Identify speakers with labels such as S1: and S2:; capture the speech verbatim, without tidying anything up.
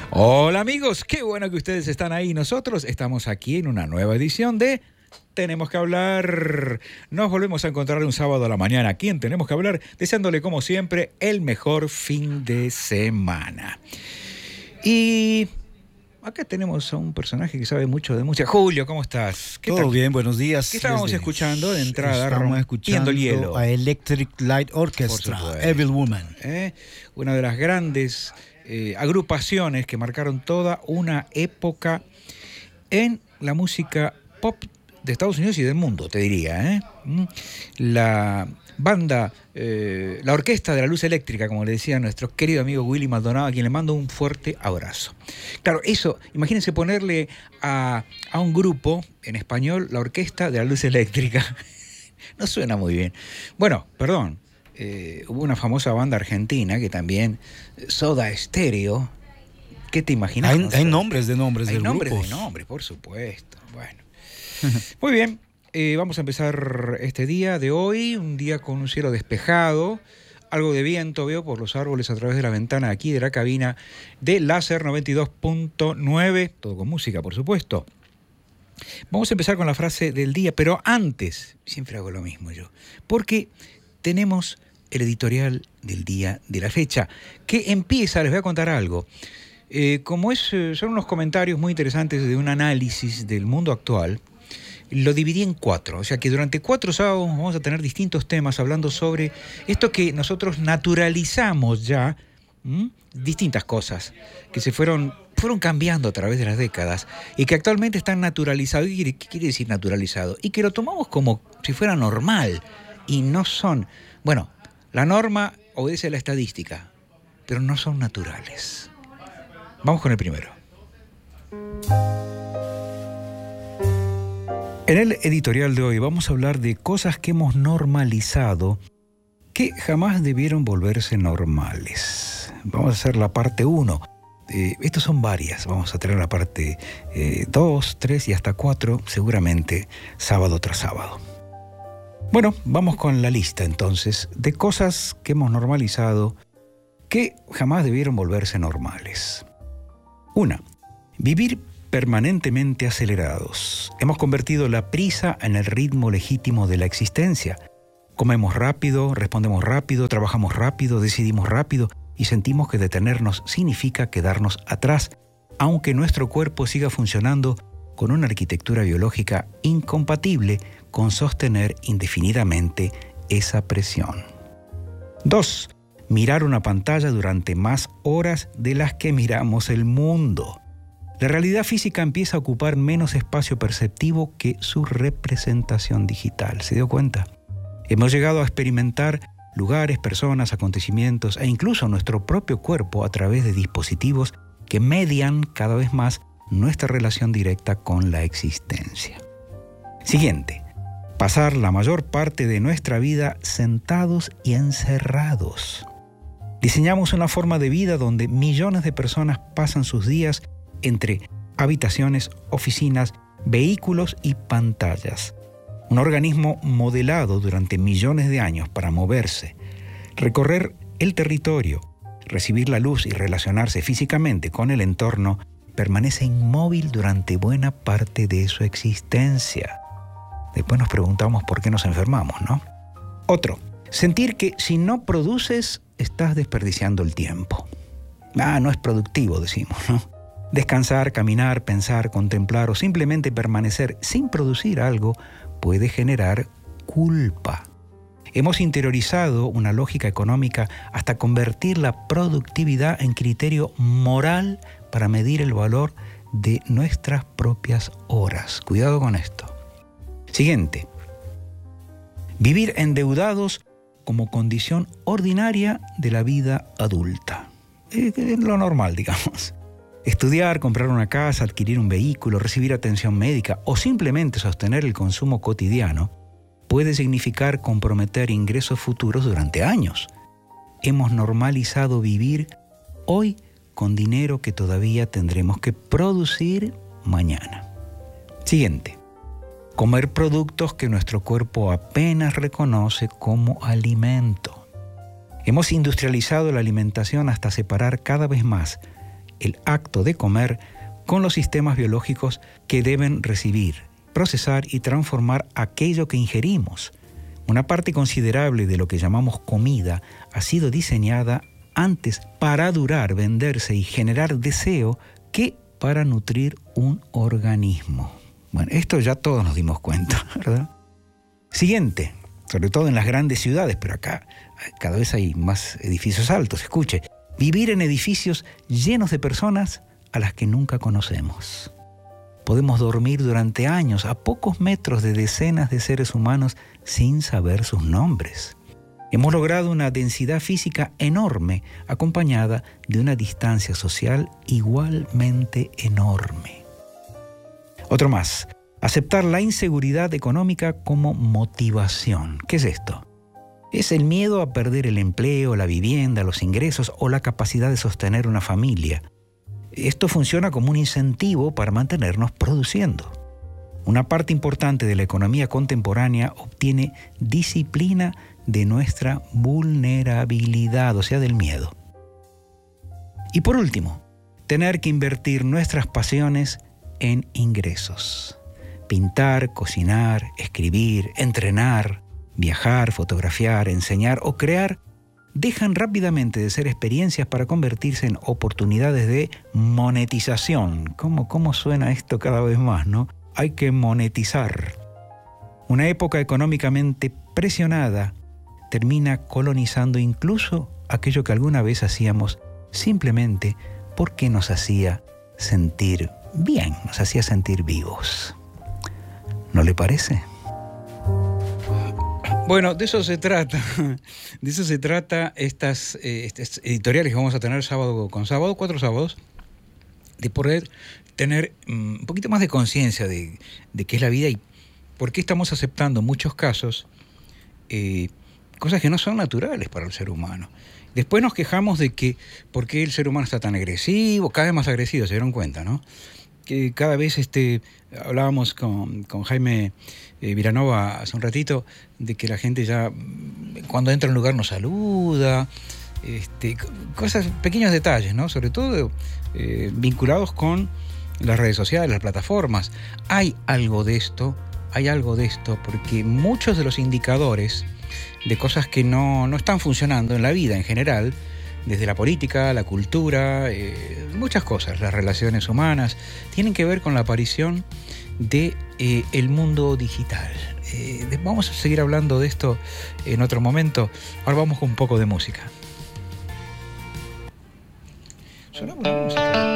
S1: Hola amigos, qué bueno que ustedes están ahí. Nosotros estamos aquí en una nueva edición de Tenemos que hablar. Nos volvemos a encontrar un sábado a la mañana aquí en Tenemos que hablar, deseándole como siempre el mejor fin de semana. Y acá tenemos a un personaje que sabe mucho de música. Julio, ¿cómo estás? ¿Qué
S2: Todo
S1: tal?
S2: bien, buenos días.
S1: ¿Qué estábamos
S2: Desde-
S1: escuchando de entrada?
S2: Estamos
S1: Rompiendo
S2: escuchando
S1: el hielo.
S2: a Electric Light Orchestra,
S1: Por supuesto.
S2: Evil Woman.
S1: ¿Eh? Una de las grandes eh, agrupaciones que marcaron toda una época en la música pop de Estados Unidos y del mundo, te diría. ¿eh? Mm. La banda, eh, la orquesta de la luz eléctrica, como le decía nuestro querido amigo Willy Maldonado, a quien le mando un fuerte abrazo. Claro, eso, imagínense ponerle a, a un grupo en español la orquesta de la luz eléctrica. No suena muy bien. Bueno, perdón. Eh, hubo una famosa banda argentina que también, Soda Stereo. ¿Qué te imaginas?
S2: Hay,
S1: ¿no?
S2: hay nombres de nombres
S1: Hay
S2: del
S1: nombres
S2: grupo.
S1: de nombres, por supuesto. Bueno. Muy bien. Eh, vamos a empezar este día de hoy, un día con un cielo despejado, algo de viento veo por los árboles a través de la ventana aquí de la cabina de Láser noventa y dos punto nueve, todo con música, por supuesto. Vamos a empezar con la frase del día, pero antes, siempre hago lo mismo yo, porque tenemos el editorial del día de la fecha, que empieza, les voy a contar algo. Eh, como es, eh, son unos comentarios muy interesantes de un análisis del mundo actual, lo dividí en cuatro, o sea que durante cuatro sábados vamos a tener distintos temas hablando sobre esto que nosotros naturalizamos ya, ¿m? Distintas cosas que se fueron, fueron cambiando a través de las décadas y que actualmente están naturalizados. ¿Qué quiere, qué quiere decir naturalizado? Y que lo tomamos como si fuera normal y no son. Bueno, la norma obedece a la estadística, pero no son naturales. Vamos con el primero. En el editorial de hoy vamos a hablar de cosas que hemos normalizado que jamás debieron volverse normales. Vamos a hacer la parte uno. Eh, estas son varias. Vamos a tener la parte dos, tres y hasta cuatro, seguramente sábado tras sábado. Bueno, vamos con la lista entonces de cosas que hemos normalizado que jamás debieron volverse normales. Una, vivir permanentemente acelerados. Hemos convertido la prisa en el ritmo legítimo de la existencia. Comemos rápido, respondemos rápido, trabajamos rápido, decidimos rápido y sentimos que detenernos significa quedarnos atrás, aunque nuestro cuerpo siga funcionando con una arquitectura biológica incompatible con sostener indefinidamente esa presión. Dos, mirar una pantalla durante más horas de las que miramos el mundo. La realidad física empieza a ocupar menos espacio perceptivo que su representación digital. ¿Se dio cuenta? Hemos llegado a experimentar lugares, personas, acontecimientos e incluso nuestro propio cuerpo a través de dispositivos que median cada vez más nuestra relación directa con la existencia. Siguiente. Pasar la mayor parte de nuestra vida sentados y encerrados. Diseñamos una forma de vida donde millones de personas pasan sus días entre habitaciones, oficinas, vehículos y pantallas. Un organismo modelado durante millones de años para moverse, recorrer el territorio, recibir la luz y relacionarse físicamente con el entorno, permanece inmóvil durante buena parte de su existencia. Después nos preguntamos por qué nos enfermamos, ¿no? Otro, sentir que si no produces, estás desperdiciando el tiempo. Ah, no es productivo, decimos, ¿no? Descansar, caminar, pensar, contemplar o simplemente permanecer sin producir algo puede generar culpa. Hemos interiorizado una lógica económica hasta convertir la productividad en criterio moral para medir el valor de nuestras propias horas. Cuidado con esto. Siguiente. Vivir endeudados como condición ordinaria de la vida adulta. Es lo normal, digamos. Estudiar, comprar una casa, adquirir un vehículo, recibir atención médica o simplemente sostener el consumo cotidiano puede significar comprometer ingresos futuros durante años. Hemos normalizado vivir hoy con dinero que todavía tendremos que producir mañana. Siguiente. Comer productos que nuestro cuerpo apenas reconoce como alimento. Hemos industrializado la alimentación hasta separar cada vez más el acto de comer con los sistemas biológicos que deben recibir, procesar y transformar aquello que ingerimos. Una parte considerable de lo que llamamos comida ha sido diseñada antes para durar, venderse y generar deseo que para nutrir un organismo. Bueno, esto ya todos nos dimos cuenta, ¿verdad? Siguiente, sobre todo en las grandes ciudades, pero acá cada vez hay más edificios altos. Escuche, vivir en edificios llenos de personas a las que nunca conocemos. Podemos dormir durante años a pocos metros de decenas de seres humanos sin saber sus nombres. Hemos logrado una densidad física enorme, acompañada de una distancia social igualmente enorme. Otro más, aceptar la inseguridad económica como motivación. ¿Qué es esto? Es el miedo a perder el empleo, la vivienda, los ingresos o la capacidad de sostener una familia. Esto funciona como un incentivo para mantenernos produciendo. Una parte importante de la economía contemporánea obtiene disciplina de nuestra vulnerabilidad, o sea, del miedo. Y por último, tener que invertir nuestras pasiones en ingresos. Pintar, cocinar, escribir, entrenar, viajar, fotografiar, enseñar o crear dejan rápidamente de ser experiencias para convertirse en oportunidades de monetización. ¿Cómo, cómo suena esto cada vez más, no? Hay que monetizar. Una época económicamente presionada termina colonizando incluso aquello que alguna vez hacíamos simplemente porque nos hacía sentir bien, nos hacía sentir vivos. ¿No le parece? Bueno, de eso se trata, de eso se trata estas, eh, estas editoriales que vamos a tener sábado con sábado, cuatro sábados, de poder tener um, un poquito más de conciencia de, de qué es la vida y por qué estamos aceptando en muchos casos eh, cosas que no son naturales para el ser humano. Después nos quejamos de que por qué el ser humano está tan agresivo, cada vez más agresivo, se dieron cuenta, ¿no? Que cada vez este, hablábamos con, con Jaime eh, Viranova hace un ratito de que la gente ya cuando entra en un lugar nos saluda, este, cosas, pequeños detalles, ¿no? Sobre todo eh, vinculados con las redes sociales, las plataformas. Hay algo de esto, hay algo de esto, porque muchos de los indicadores de cosas que no, no están funcionando en la vida en general, desde la política, la cultura, eh, muchas cosas, las relaciones humanas, tienen que ver con la aparición de eh, el mundo digital. Eh, vamos a seguir hablando de esto en otro momento. Ahora vamos con un poco de música. ¿Sonamos la música?